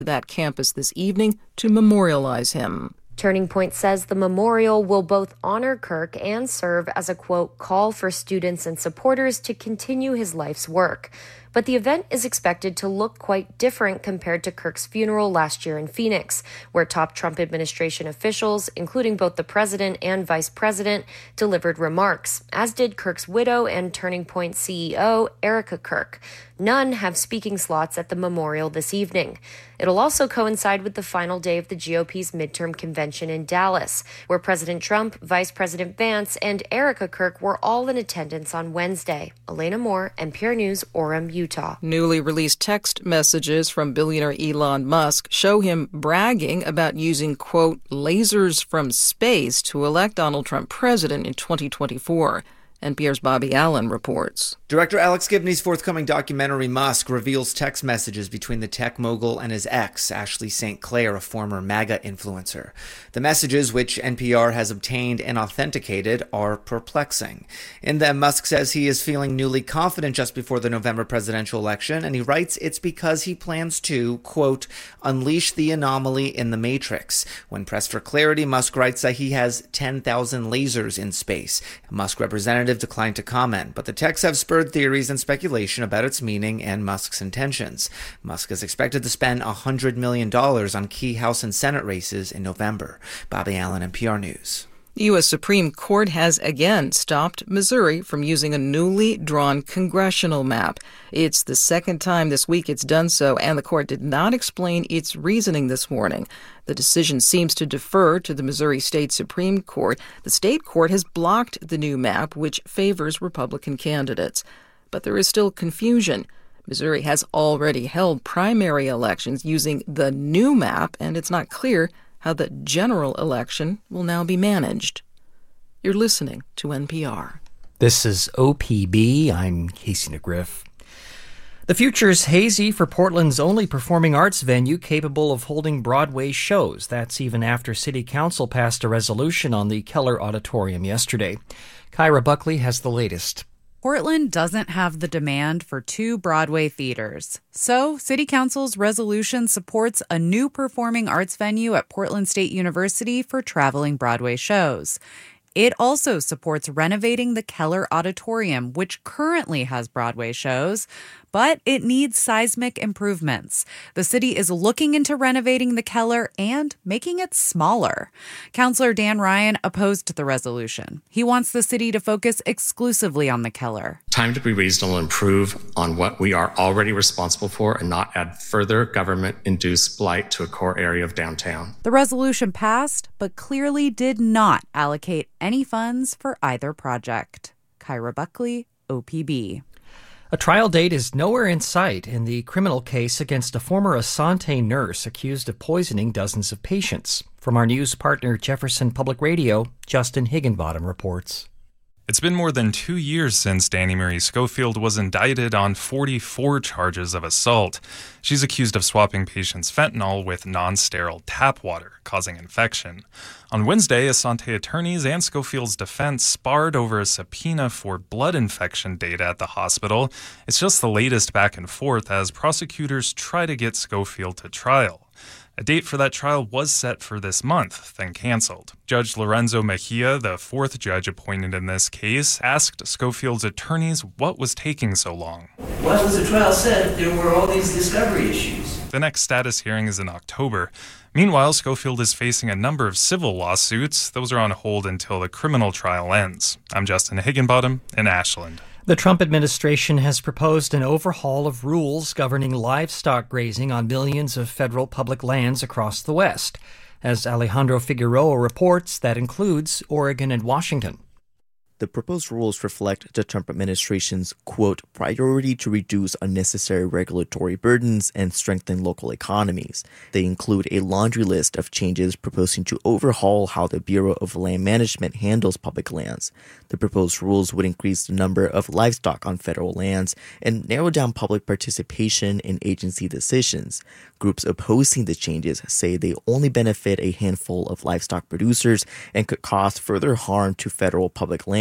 that campus this evening to memorialize him. Turning Point says the memorial will both honor Kirk and serve as a, quote, call for students and supporters to continue his life's work. But the event is expected to look quite different compared to Kirk's funeral last year in Phoenix, where top Trump administration officials, including both the president and vice president, delivered remarks, as did Kirk's widow and Turning Point CEO, Erica Kirk. None have speaking slots at the memorial this evening. It'll also coincide with the final day of the GOP's midterm convention in Dallas, where President Trump, Vice President Vance, and Erica Kirk were all in attendance on Wednesday. Elena Moore, NPR News, Orem, Utah. Newly released text messages from billionaire Elon Musk show him bragging about using, quote, lasers from space to elect Donald Trump president in 2024. NPR's Bobby Allen reports. Director Alex Gibney's forthcoming documentary, Musk, reveals text messages between the tech mogul and his ex, Ashley St. Clair, a former MAGA influencer. The messages, which NPR has obtained and authenticated, are perplexing. In them, Musk says he is feeling newly confident just before the November presidential election, and he writes it's because he plans to, quote, unleash the anomaly in the Matrix. When pressed for clarity, Musk writes that he has 10,000 lasers in space. A Musk representative declined to comment, but the texts have spurred theories and speculation about its meaning and Musk's intentions. Musk is expected to spend $100 million on key House and Senate races in November. Bobby Allen, NPR News. The U.S. Supreme Court has again stopped Missouri from using a newly drawn congressional map. It's the second time this week it's done so, and the court did not explain its reasoning this morning. The decision seems to defer to the Missouri State Supreme Court. The state court has blocked the new map, which favors Republican candidates. But there is still confusion. Missouri has already held primary elections using the new map, and it's not clear how the general election will now be managed. You're listening to NPR. This is OPB. I'm Casey McGriff. The future's hazy for Portland's only performing arts venue capable of holding Broadway shows. That's even after City Council passed a resolution on the Keller Auditorium yesterday. Kyra Buckley has the latest. Portland doesn't have the demand for 2 Broadway theaters. So, City Council's resolution supports a new performing arts venue at Portland State University for traveling Broadway shows. It also supports renovating the Keller Auditorium, which currently has Broadway shows, but it needs seismic improvements. The city is looking into renovating the Keller and making it smaller. Councilor Dan Ryan opposed the resolution. He wants the city to focus exclusively on the Keller. Time to be reasonable and improve on what we are already responsible for and not add further government-induced blight to a core area of downtown. The resolution passed, but clearly did not allocate any funds for either project. Kyra Buckley, OPB. A trial date is nowhere in sight in the criminal case against a former Asante nurse accused of poisoning dozens of patients. From our news partner Jefferson Public Radio, Justin Higginbottom reports. It's been more than 2 years since Danny Marie Schofield was indicted on 44 charges of assault. She's accused of swapping patients' fentanyl with non-sterile tap water, causing infection. On Wednesday, Asante attorneys and Schofield's defense sparred over a subpoena for blood infection data at the hospital. It's just the latest back and forth as prosecutors try to get Schofield to trial. A date for that trial was set for this month, then canceled. Judge Lorenzo Mejia, the 4th judge appointed in this case, asked Schofield's attorneys what was taking so long. Why was the trial set? There were all these discovery issues. The next status hearing is in October. Meanwhile, Schofield is facing a number of civil lawsuits. Those are on hold until the criminal trial ends. I'm Justin Higginbottom in Ashland. The Trump administration has proposed an overhaul of rules governing livestock grazing on millions of federal public lands across the West. As Alejandro Figueroa reports, that includes Oregon and Washington. The proposed rules reflect the Trump administration's, quote, priority to reduce unnecessary regulatory burdens and strengthen local economies. They include a laundry list of changes proposing to overhaul how the Bureau of Land Management handles public lands. The proposed rules would increase the number of livestock on federal lands and narrow down public participation in agency decisions. Groups opposing the changes say they only benefit a handful of livestock producers and could cause further harm to federal public land.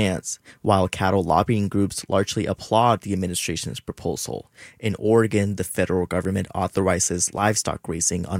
stance, while cattle lobbying groups largely applaud the administration's proposal. In Oregon, the federal government authorizes livestock grazing on